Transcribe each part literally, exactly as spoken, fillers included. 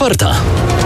czwarta.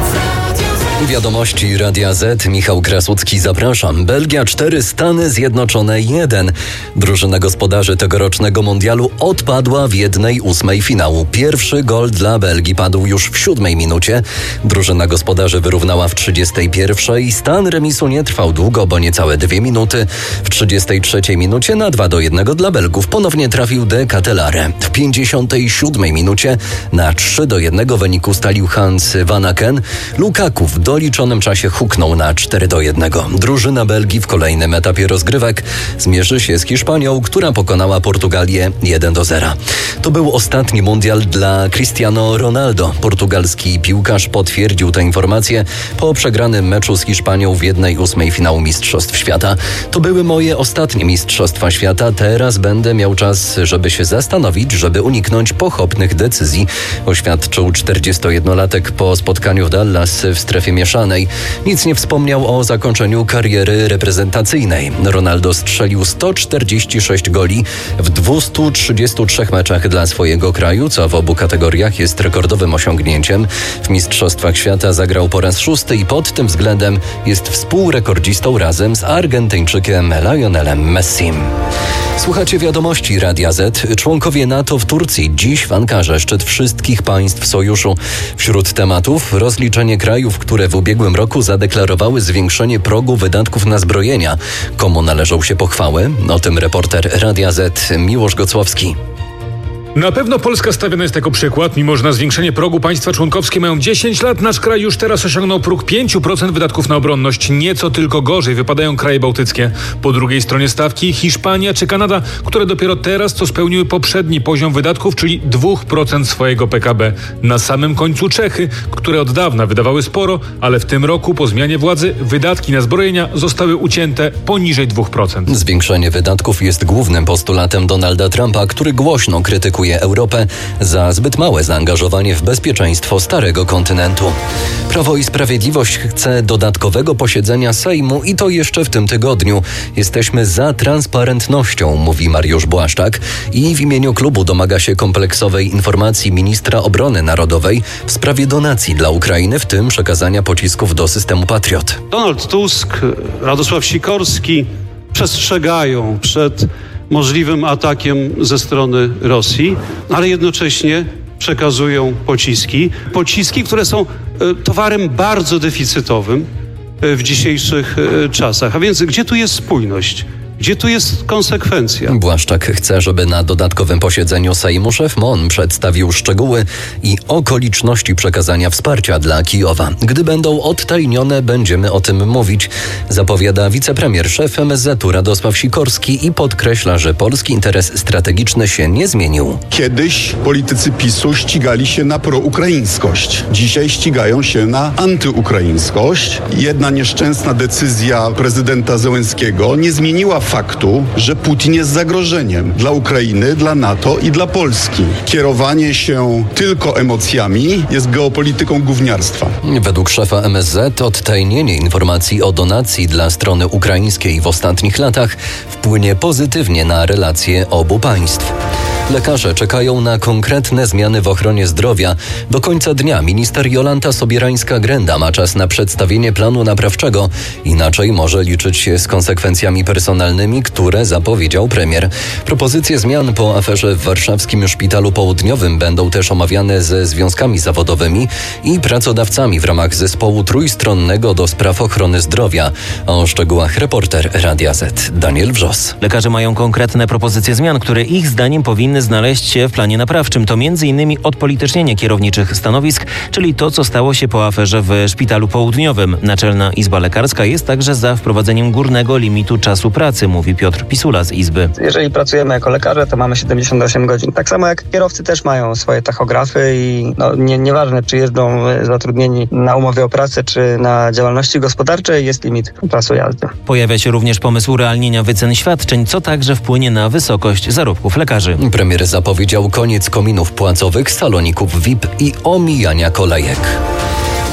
Wiadomości Radia Z. Michał Krasucki, zapraszam. Belgia cztery, Stany Zjednoczone jeden. Drużyna gospodarzy tegorocznego mundialu odpadła w jednej ósmej finału. Pierwszy gol dla Belgii padł już w siódmej minucie. Drużyna gospodarzy wyrównała w trzydziestej pierwszej. Stan remisu nie trwał długo, bo niecałe dwie minuty. W trzydziestej trzeciej minucie na dwa do jednego dla Belgów ponownie trafił De Ketelaere. W pięćdziesiątej siódmej minucie na trzy do jednego wynik ustalił Hans Vanaken. Lukaku w doliczonym czasie huknął na cztery do jednego. Drużyna Belgii w kolejnym etapie rozgrywek zmierzy się z Hiszpanią, która pokonała Portugalię jeden do zera. To był ostatni mundial dla Cristiano Ronaldo. Portugalski piłkarz potwierdził tę informację po przegranym meczu z Hiszpanią w jednej ósmej finału Mistrzostw Świata. To były moje ostatnie Mistrzostwa Świata. Teraz będę miał czas, żeby się zastanowić, żeby uniknąć pochopnych decyzji, oświadczył czterdziestojednolatek po spotkaniu w Dallas w strefie mieszanej. Nic nie wspomniał o zakończeniu kariery reprezentacyjnej. Ronaldo strzelił sto czterdzieści sześć goli w dwustu trzydziestu trzech meczach dla swojego kraju, co w obu kategoriach jest rekordowym osiągnięciem. W Mistrzostwach Świata zagrał po raz szósty i pod tym względem jest współrekordzistą razem z Argentyńczykiem Lionelem Messim. Słuchacie wiadomości Radia Z. Członkowie NATO w Turcji dziś w Ankarze szczyt wszystkich państw sojuszu. Wśród tematów rozliczenie krajów, które w ubiegłym roku zadeklarowały zwiększenie progu wydatków na zbrojenia. Komu należą się pochwały? O tym reporter Radia Z Miłosz Gocłowski. Na pewno Polska stawiana jest jako przykład. Mimo że na zwiększenie progu państwa członkowskie mają dziesięć lat, nasz kraj już teraz osiągnął próg pięć procent wydatków na obronność. Nieco tylko gorzej wypadają kraje bałtyckie. Po drugiej stronie stawki Hiszpania czy Kanada, które dopiero teraz co spełniły poprzedni poziom wydatków, czyli dwa procent swojego P K B. Na samym końcu Czechy, które od dawna wydawały sporo, ale w tym roku po zmianie władzy wydatki na zbrojenia zostały ucięte poniżej dwa procent. Zwiększenie wydatków jest głównym postulatem Donalda Trumpa, który głośno krytykuje Europę za zbyt małe zaangażowanie w bezpieczeństwo starego kontynentu. Prawo i Sprawiedliwość chce dodatkowego posiedzenia Sejmu i to jeszcze w tym tygodniu. Jesteśmy za transparentnością, mówi Mariusz Błaszczak i w imieniu klubu domaga się kompleksowej informacji ministra obrony narodowej w sprawie donacji dla Ukrainy, w tym przekazania pocisków do systemu Patriot. Donald Tusk, Radosław Sikorski przestrzegają przed możliwym atakiem ze strony Rosji, ale jednocześnie przekazują pociski. Pociski, które są towarem bardzo deficytowym w dzisiejszych czasach. A więc gdzie tu jest spójność? Gdzie tu jest konsekwencja? Błaszczak chce, żeby na dodatkowym posiedzeniu Sejmu szef M O N przedstawił szczegóły i okoliczności przekazania wsparcia dla Kijowa. Gdy będą odtajnione, będziemy o tym mówić, zapowiada wicepremier szef M S Z-u Radosław Sikorski i podkreśla, że polski interes strategiczny się nie zmienił. Kiedyś politycy PiSu ścigali się na proukraińskość. Dzisiaj ścigają się na antyukraińskość. Jedna nieszczęsna decyzja prezydenta Zełenskiego nie zmieniła faktu, że Putin jest zagrożeniem dla Ukrainy, dla NATO i dla Polski. Kierowanie się tylko emocjami jest geopolityką gówniarstwa. Według szefa M S Z odtajnienie informacji o donacji dla strony ukraińskiej w ostatnich latach wpłynie pozytywnie na relacje obu państw. Lekarze czekają na konkretne zmiany w ochronie zdrowia. Do końca dnia minister Jolanta Sobierańska-Grenda ma czas na przedstawienie planu naprawczego. Inaczej może liczyć się z konsekwencjami personalnymi, które zapowiedział premier. Propozycje zmian po aferze w warszawskim Szpitalu Południowym będą też omawiane ze związkami zawodowymi i pracodawcami w ramach zespołu trójstronnego do spraw ochrony zdrowia. O szczegółach reporter Radia Z Daniel Wrzos. Lekarze mają konkretne propozycje zmian, które ich zdaniem powinny znaleźć się w planie naprawczym. To między innymi odpolitycznienie kierowniczych stanowisk, czyli to, co stało się po aferze w Szpitalu Południowym. Naczelna Izba Lekarska jest także za wprowadzeniem górnego limitu czasu pracy, mówi Piotr Pisula z Izby. Jeżeli pracujemy jako lekarze, to mamy siedemdziesiąt osiem godzin. Tak samo jak kierowcy też mają swoje tachografy i no, nie, nieważne, czy jeżdżą zatrudnieni na umowie o pracę, czy na działalności gospodarczej, jest limit czasu jazdy. Pojawia się również pomysł urealnienia wycen świadczeń, co także wpłynie na wysokość zarobków lekarzy. Premier zapowiedział koniec kominów płacowych, saloników V I P i omijania kolejek.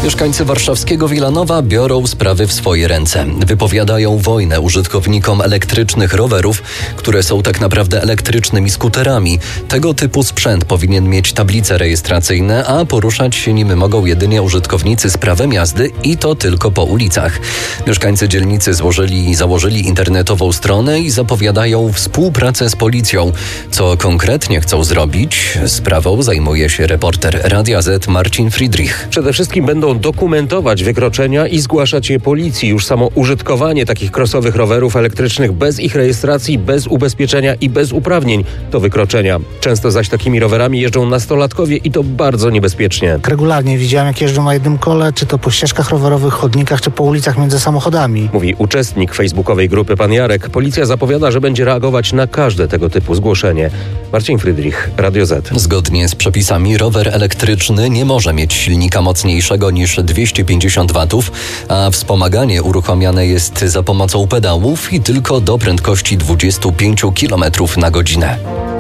Mieszkańcy warszawskiego Wilanowa biorą sprawy w swoje ręce. Wypowiadają wojnę użytkownikom elektrycznych rowerów, które są tak naprawdę elektrycznymi skuterami. Tego typu sprzęt powinien mieć tablice rejestracyjne, a poruszać się nim mogą jedynie użytkownicy z prawem jazdy i to tylko po ulicach. Mieszkańcy dzielnicy złożyli i założyli internetową stronę i zapowiadają współpracę z policją. Co konkretnie chcą zrobić? Sprawą zajmuje się reporter Radia Z Marcin Friedrich. Przede wszystkim będą dokumentować wykroczenia i zgłaszać je policji. Już samo użytkowanie takich crossowych rowerów elektrycznych bez ich rejestracji, bez ubezpieczenia i bez uprawnień to wykroczenia. Często zaś takimi rowerami jeżdżą nastolatkowie i to bardzo niebezpiecznie. Regularnie widziałem, jak jeżdżą na jednym kole, czy to po ścieżkach rowerowych, chodnikach, czy po ulicach między samochodami. Mówi uczestnik facebookowej grupy Pan Jarek. Policja zapowiada, że będzie reagować na każde tego typu zgłoszenie. Marcin Friedrich, Radio Z. Zgodnie z przepisami rower elektryczny nie może mieć silnika mocniejszego niż dwieście pięćdziesiąt watów, a wspomaganie uruchamiane jest za pomocą pedałów i tylko do prędkości dwadzieścia pięć kilometrów na godzinę.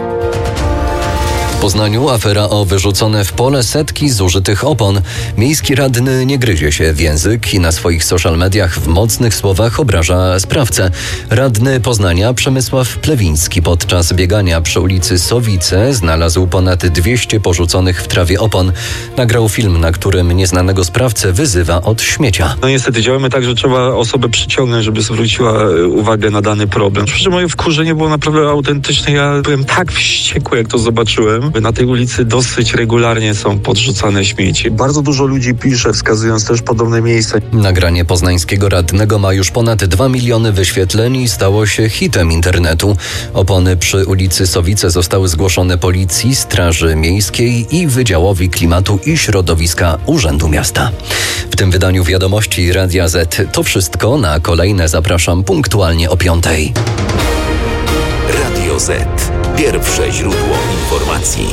W Poznaniu afera o wyrzucone w pole setki zużytych opon. Miejski radny nie gryzie się w język i na swoich social mediach w mocnych słowach obraża sprawcę. Radny Poznania Przemysław Plewiński podczas biegania przy ulicy Sowice znalazł ponad dwieście porzuconych w trawie opon. Nagrał film, na którym nieznanego sprawcę wyzywa od śmiecia. No niestety działamy tak, że trzeba osobę przyciągnąć, żeby zwróciła uwagę na dany problem. Przy czym moje wkurzenie było naprawdę autentyczne. Ja byłem tak wściekły, jak to zobaczyłem. Na tej ulicy dosyć regularnie są podrzucane śmieci. Bardzo dużo ludzi pisze, wskazując też podobne miejsca. Nagranie poznańskiego radnego ma już ponad dwa miliony wyświetleń i stało się hitem internetu. Opony przy ulicy Sowice zostały zgłoszone policji, Straży Miejskiej i Wydziałowi Klimatu i Środowiska Urzędu Miasta. W tym wydaniu Wiadomości Radia Z to wszystko. Na kolejne zapraszam punktualnie o piątej. Radio Z. Pierwsze źródło informacji.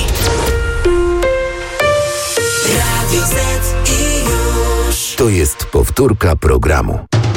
Radio Z i już. To jest powtórka programu.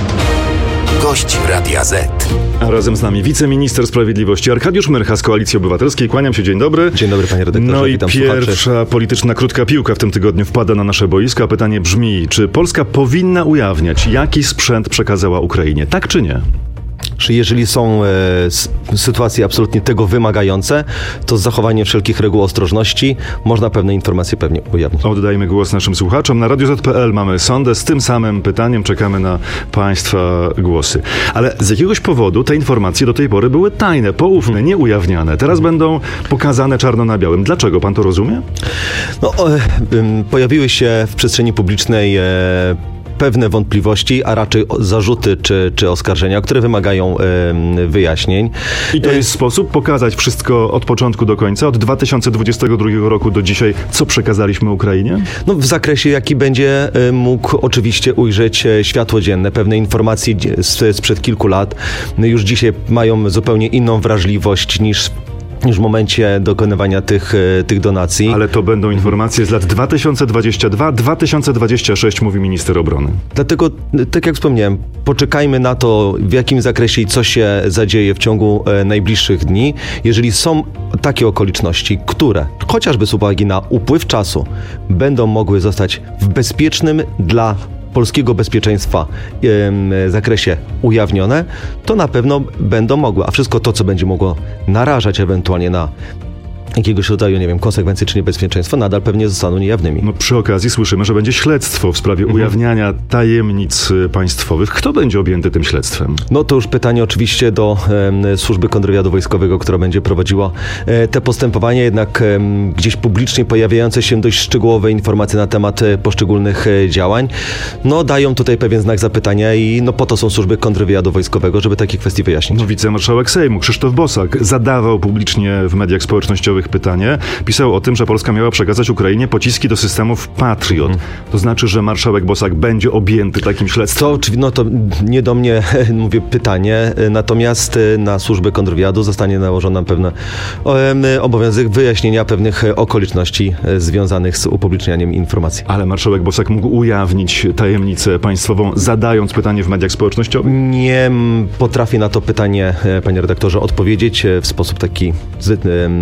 Gość Radia Z. A razem z nami wiceminister sprawiedliwości Arkadiusz Myrcha z Koalicji Obywatelskiej. Kłaniam się, dzień dobry. Dzień dobry, panie redaktorze. No i witam pierwsza słuchaczy. polityczna krótka piłka w tym tygodniu wpada na nasze boisko, a pytanie brzmi, czy Polska powinna ujawniać, jaki sprzęt przekazała Ukrainie, tak czy nie? Czy jeżeli są e, sytuacje absolutnie tego wymagające, to z zachowaniem wszelkich reguł ostrożności można pewne informacje pewnie ujawnić. Oddajmy głos naszym słuchaczom. Na Radio Z kropka pe el mamy sondę z tym samym pytaniem. Czekamy na Państwa głosy. Ale z jakiegoś powodu te informacje do tej pory były tajne, poufne, nieujawniane. Teraz będą pokazane czarno na białym. Dlaczego? Pan to rozumie? No, e, e, pojawiły się w przestrzeni publicznej e, pewne wątpliwości, a raczej zarzuty czy, czy oskarżenia, które wymagają e, wyjaśnień. I to jest sposób pokazać wszystko od początku do końca, od dwa tysiące dwudziestego drugiego roku do dzisiaj, co przekazaliśmy Ukrainie? No, w zakresie, jaki będzie e, mógł oczywiście ujrzeć e, światło dzienne. Pewne informacje z, sprzed kilku lat no, już dzisiaj mają zupełnie inną wrażliwość niż niż w momencie dokonywania tych, tych donacji. Ale to będą informacje z lat dwa tysiące dwudziestego drugiego do dwa tysiące dwudziestego trzeciego, mówi minister obrony. Dlatego, tak jak wspomniałem, poczekajmy na to, w jakim zakresie i co się zadzieje w ciągu e, najbliższych dni. Jeżeli są takie okoliczności, które, chociażby z uwagi na upływ czasu, będą mogły zostać w bezpiecznym dla polskiego bezpieczeństwa w zakresie ujawnione, to na pewno będą mogły. A wszystko to, co będzie mogło narażać ewentualnie na jakiegoś rodzaju, nie wiem, konsekwencje czy niebezpieczeństwo, nadal pewnie zostaną niejawnymi. No, przy okazji słyszymy, że będzie śledztwo w sprawie mhm. ujawniania tajemnic państwowych. Kto będzie objęty tym śledztwem? No to już pytanie oczywiście do e, Służby Kontrwywiadu Wojskowego, która będzie prowadziła e, te postępowania, jednak e, gdzieś publicznie pojawiające się dość szczegółowe informacje na temat e, poszczególnych e, działań, no dają tutaj pewien znak zapytania i no po to są Służby Kontrwywiadu Wojskowego, żeby takie kwestie wyjaśnić. No wicemarszałek Sejmu Krzysztof Bosak zadawał publicznie w mediach społecznościowych pytanie. Pisał o tym, że Polska miała przekazać Ukrainie pociski do systemów Patriot. Hmm. To znaczy, że marszałek Bosak będzie objęty takim śledztwem? To, no to nie do mnie, mówię, pytanie, natomiast na służbę kontrwywiadu zostanie nałożona pewna obowiązek wyjaśnienia pewnych okoliczności związanych z upublicznianiem informacji. Ale marszałek Bosak mógł ujawnić tajemnicę państwową, zadając pytanie w mediach społecznościowych? Nie potrafię na to pytanie, panie redaktorze, odpowiedzieć w sposób taki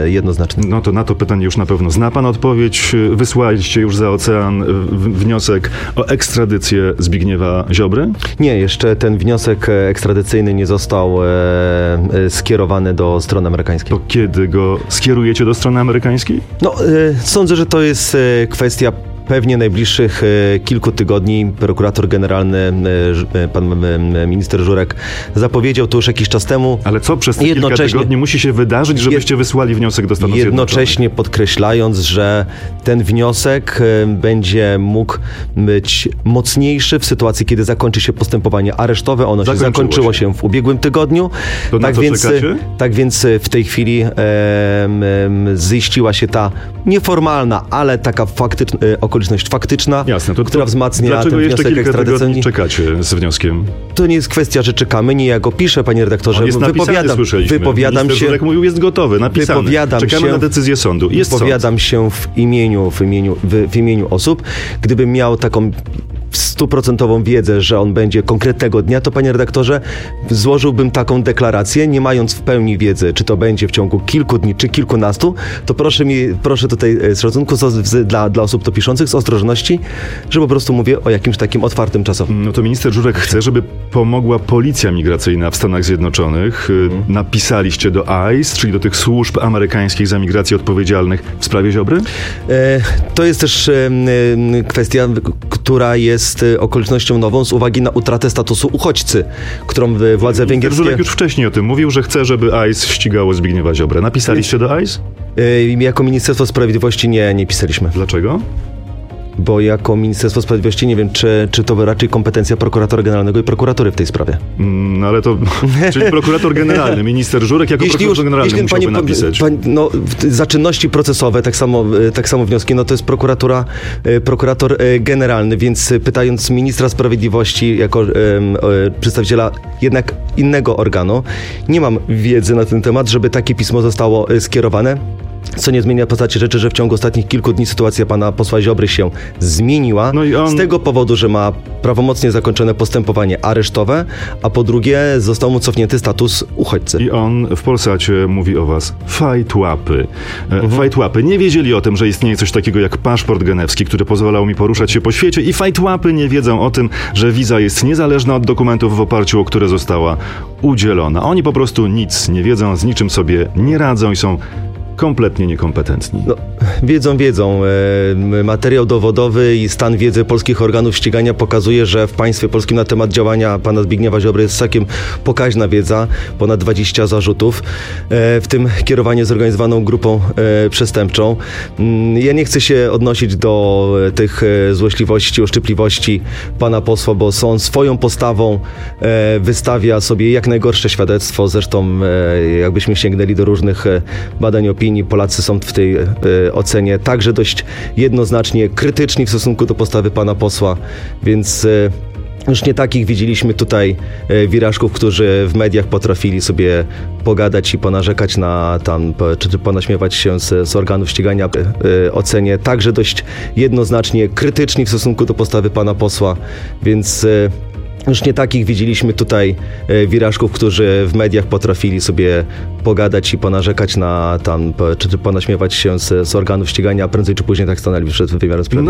jednoznaczny. No to na to pytanie już na pewno zna pan odpowiedź. Wysłaliście już za ocean wniosek o ekstradycję Zbigniewa Ziobry? Nie, jeszcze ten wniosek ekstradycyjny nie został e, e, skierowany do strony amerykańskiej. To kiedy go skierujecie do strony amerykańskiej? No, e, sądzę, że to jest e, kwestia pewnie najbliższych e, kilku tygodni. Prokurator generalny, e, pan e, minister Żurek zapowiedział to już jakiś czas temu. Ale co przez te kilka tygodni musi się wydarzyć, żebyście wysłali wniosek do Stanów Zjednoczonych? Jednocześnie podkreślając, że ten wniosek e, będzie mógł być mocniejszy w sytuacji, kiedy zakończy się postępowanie aresztowe. Ono się zakończyło się. się w ubiegłym tygodniu. To na tak, co więc, czekacie? tak więc w tej chwili e, e, ziściła się ta nieformalna, ale taka faktyczna okoliczność faktyczna, Jasne, to, która to wzmacnia dlaczego ten jeszcze wniosek kilka tygodni ekstradycyjny. czekacie z wnioskiem? To nie jest kwestia, że czekamy, nie ja go piszę, panie redaktorze. On jest napisany, słyszeliśmy. Wypowiadam Minister się. Żurek mówił, jest gotowy, napisany. Wypowiadam Czekamy się, na decyzję sądu. Jest wypowiadam sąd. się w imieniu, w imieniu, w, w imieniu osób. Gdybym miał taką stuprocentową wiedzę, że on będzie konkretnego dnia, to panie redaktorze, złożyłbym taką deklarację, nie mając w pełni wiedzy, czy to będzie w ciągu kilku dni, czy kilkunastu, to proszę mi, proszę tutaj z szacunku z, z, dla, dla osób to piszących, z ostrożności, że po prostu mówię o jakimś takim otwartym czasowym. No to minister Żurek chce, żeby pomogła policja migracyjna w Stanach Zjednoczonych. Hmm. Napisaliście do I C E, czyli do tych służb amerykańskich za migrację odpowiedzialnych w sprawie Ziobry? E, to jest też e, kwestia, która jest okolicznością nową z uwagi na utratę statusu uchodźcy, którą władze węgierskie... Żurek już wcześniej o tym mówił, że chce, żeby I C E ścigało Zbigniewa Ziobrę. Napisaliście do I C E? E, jako Ministerstwo Sprawiedliwości nie, nie pisaliśmy. Dlaczego? Bo jako Ministerstwo Sprawiedliwości nie wiem, czy, czy to raczej kompetencja prokuratora generalnego i prokuratury w tej sprawie. No ale to, czyli prokurator generalny, minister Żurek jako jeśli prokurator już, generalny jeśli musiałby pani, napisać. Pani, no, za czynności procesowe, tak samo, tak samo wnioski, no to jest prokuratura, prokurator generalny, więc pytając ministra sprawiedliwości jako um, przedstawiciela jednak innego organu, nie mam wiedzy na ten temat, żeby takie pismo zostało skierowane. Co nie zmienia postaci rzeczy, że w ciągu ostatnich kilku dni sytuacja pana posła Ziobry się zmieniła. No i on... Z tego powodu, że ma prawomocnie zakończone postępowanie aresztowe, a po drugie został mu cofnięty status uchodźcy. I on w Polsacie mówi o was fajtłapy. Mhm. Fajtłapy nie wiedzieli o tym, że istnieje coś takiego jak paszport genewski, który pozwalał mi poruszać się po świecie, i fajtłapy nie wiedzą o tym, że wiza jest niezależna od dokumentów, w oparciu o które została udzielona. Oni po prostu nic nie wiedzą, z niczym sobie nie radzą i są kompletnie niekompetentni. No, wiedzą, wiedzą. E, materiał dowodowy i stan wiedzy polskich organów ścigania pokazuje, że w państwie polskim na temat działania pana Zbigniewa Ziobry jest całkiem pokaźna wiedza, ponad dwadzieścia zarzutów, e, w tym kierowanie zorganizowaną grupą e, przestępczą. Mm, ja nie chcę się odnosić do tych e, złośliwości, oszczypliwości pana posła, bo on swoją postawą e, wystawia sobie jak najgorsze świadectwo. Zresztą e, jakbyśmy sięgnęli do różnych e, badań opinii, Polacy są w tej e, ocenie także dość jednoznacznie krytyczni w stosunku do postawy pana posła, więc e, już nie takich widzieliśmy tutaj e, wirażków, którzy w mediach potrafili sobie pogadać i ponarzekać na tam, czy, czy ponaśmiewać się z, z organów ścigania. E, ocenie także dość jednoznacznie krytyczni w stosunku do postawy pana posła, więc e, już nie takich widzieliśmy tutaj e, wirażków, którzy w mediach potrafili sobie pogadać i ponarzekać na tam, czy, czy ponaśmiewać się z, z organów ścigania, a prędzej czy później tak stanęli przed wymiarem sprawiedliwości.